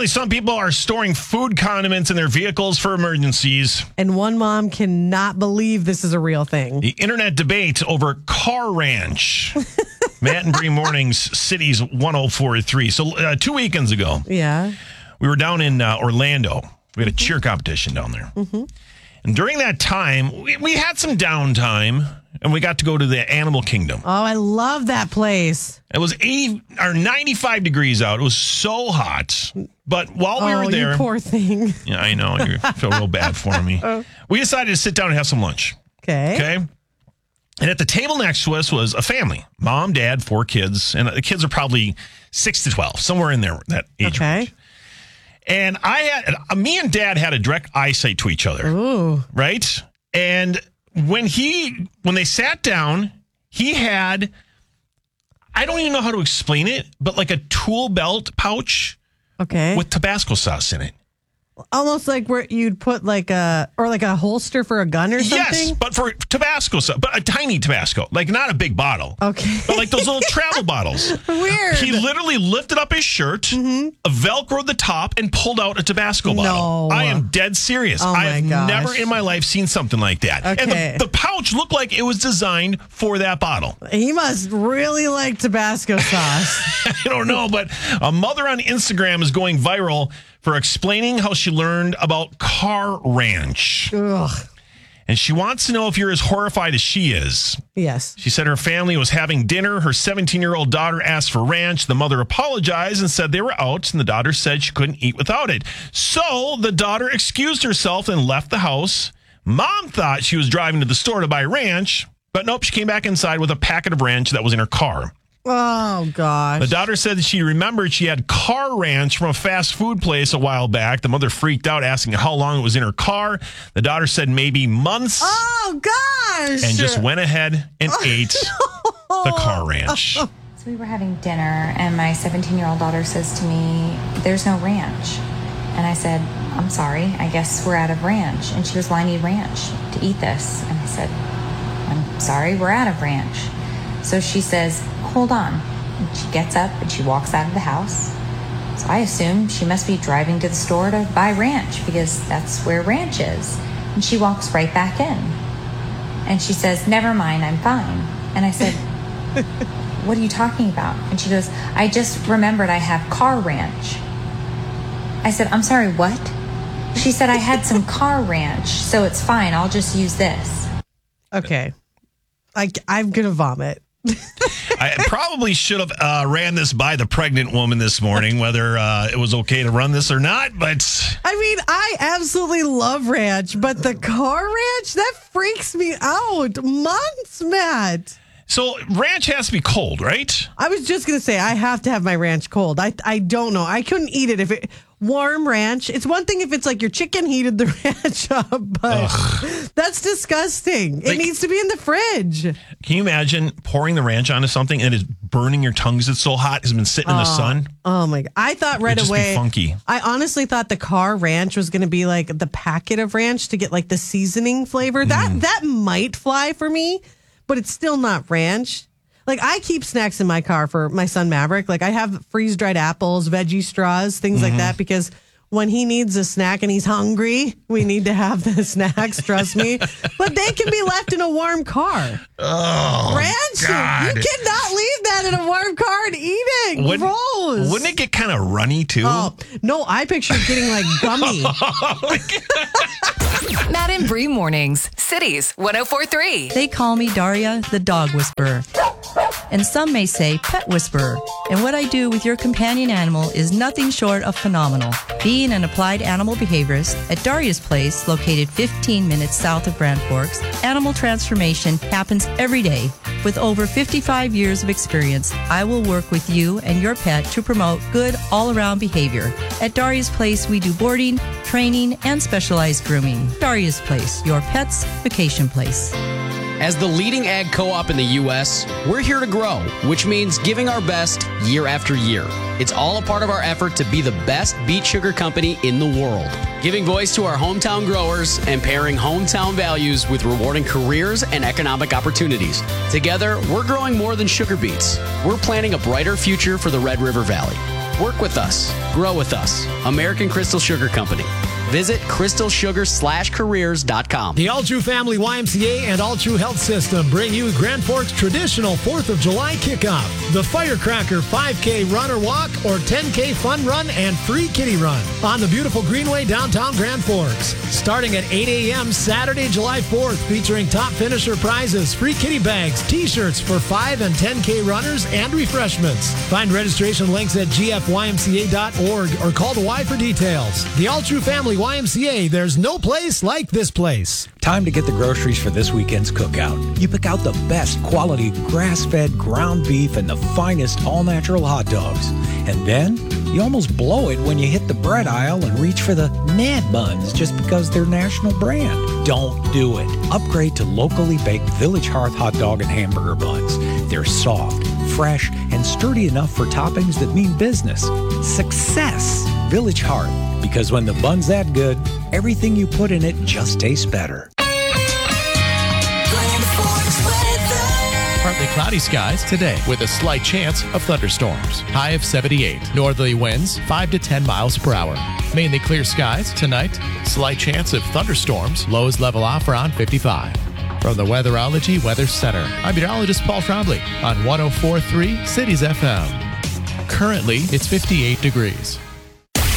Apparently, some people are storing food condiments in their vehicles for emergencies. And one mom cannot believe this is a real thing. The internet debate over car ranch. Matt and Bree Mornings, Cities 104.3. So 2 weekends ago, we were down in Orlando. We had a cheer competition down there. Mm-hmm. And during that time, we had some downtime, and we got to go to the Animal Kingdom. Oh, I love that place. It was 95 degrees out. It was so hot. But while we were there... you poor thing. Yeah, I know. You feel real bad for me. We decided to sit down and have some lunch. Okay. And at the table next to us was a family. Mom, dad, 4 kids. And the kids are probably 6 to 12, somewhere in there, that age range. And me and Dad had a direct eyesight to each other. Ooh. Right? And when they sat down, he had, I don't even know how to explain it, but like a tool belt pouch with Tabasco sauce in it. Almost like where you'd put like a holster for a gun or something? Yes, but for Tabasco sauce, but a tiny Tabasco, like not a big bottle. Okay. But like those little travel bottles. Weird. He literally lifted up his shirt, Velcroed the top, and pulled out a Tabasco bottle. I am dead serious. Oh my I've gosh. never in my life seen something like that. Okay. And the pouch looked like it was designed for that bottle. He must really like Tabasco sauce. I don't know, but a mother on Instagram is going viral for explaining how she learned about car ranch. Ugh. And she wants to know if you're as horrified as she is. Yes. She said her family was having dinner. Her 17-year-old daughter asked for ranch. The mother apologized and said they were out, and the daughter said she couldn't eat without it. So the daughter excused herself and left the house. Mom thought she was driving to the store to buy ranch, but nope, she came back inside with a packet of ranch that was in her car. Oh, gosh. The daughter said that she remembered she had car ranch from a fast food place a while back. The mother freaked out, asking how long it was in her car. The daughter said maybe months. Oh, gosh. And just went ahead and ate the car ranch. So we were having dinner, and my 17-year-old daughter says to me, "There's no ranch." And I said, "I'm sorry, I guess we're out of ranch." And she goes, "Well, I need ranch to eat this." And I said, "I'm sorry, we're out of ranch." So she says, "Hold on." And she gets up and she walks out of the house. So I assume she must be driving to the store to buy ranch because that's where ranch is. And she walks right back in. And she says, "Never mind, I'm fine." And I said, "What are you talking about?" And she goes, "I just remembered I have car ranch." I said, "I'm sorry, what?" She said, "I had some car ranch, so it's fine. I'll just use this." Okay. I'm going to vomit. I probably should have ran this by the pregnant woman this morning, whether it was okay to run this or not. But I mean, I absolutely love ranch, but the car ranch, that freaks me out. Months, Matt. So ranch has to be cold, right? I was just going to say, I have to have my ranch cold. I don't know. I couldn't eat it if it warm ranch. It's one thing if it's like your chicken heated the ranch up, but that's disgusting. It needs to be in the fridge. Can you imagine pouring the ranch onto something and it's burning your tongue because it's so hot? It's been sitting in the sun. Oh my God. I thought right It'd just away. be funky. I honestly thought the car ranch was going to be like the packet of ranch to get like the seasoning flavor. That might fly for me. But it's still not ranch. Like, I keep snacks in my car for my son Maverick. Like, I have freeze-dried apples, veggie straws, things like that, because when he needs a snack and he's hungry, we need to have the snacks, trust me. But they can be left in a warm car. Oh, ranch? God. You cannot leave that in a warm car and eat it. Gross. Wouldn't it get kind of runny, too? Oh, no, I picture it getting, like, gummy. Matt and Bree Mornings, Cities 104.3. They call me Daria, the dog whisperer. And some may say pet whisperer. And what I do with your companion animal is nothing short of phenomenal. Being an applied animal behaviorist at Daria's Place, located 15 minutes south of Grand Forks, animal transformation happens every day. With over 55 years of experience, I will work with you and your pet to promote good all-around behavior. At Daria's Place, we do boarding, training, and specialized grooming. Daria's Place, your pet's vacation place. As the leading ag co-op in the U.S., we're here to grow, which means giving our best year after year. It's all a part of our effort to be the best beet sugar company in the world. Giving voice to our hometown growers and pairing hometown values with rewarding careers and economic opportunities. Together, we're growing more than sugar beets. We're planning a brighter future for the Red River Valley. Work with us. Grow with us. American Crystal Sugar Company. Visit crystalsugar/careers.com. The All True Family YMCA and All True Health System bring you Grand Forks' traditional 4th of July kickoff. The Firecracker 5K run or walk or 10K fun run and free kitty run on the beautiful Greenway downtown Grand Forks. Starting at 8 a.m. Saturday, July 4th, featuring top finisher prizes, free kitty bags, t-shirts for 5 and 10K runners, and refreshments. Find registration links at gfymca.org or call the Y for details. The All True Family YMCA, there's no place like this place. Time to get the groceries for this weekend's cookout. You pick out the best quality grass-fed ground beef and the finest all-natural hot dogs. And then you almost blow it when you hit the bread aisle and reach for the Mad Buns just because they're national brand. Don't do it. Upgrade to locally baked Village Hearth hot dog and hamburger buns. They're soft, fresh, and sturdy enough for toppings that mean business. Success! Village Hearth. Because when the bun's that good, everything you put in it just tastes better. Partly cloudy skies today with a slight chance of thunderstorms. High of 78. Northerly winds 5 to 10 miles per hour. Mainly clear skies tonight. Slight chance of thunderstorms. Lows level off around 55. From the Weatherology Weather Center, I'm meteorologist Paul Trombley on 104.3 Cities FM. Currently, it's 58 degrees.